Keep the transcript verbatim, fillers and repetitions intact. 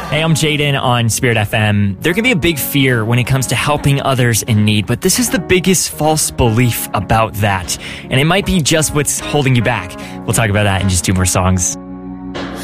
Hey, I'm Jaden on Spirit F M. There can be a big fear when it comes to helping others in need, but this is the biggest false belief about that. And it might be just what's holding you back. We'll talk about that in just two more songs.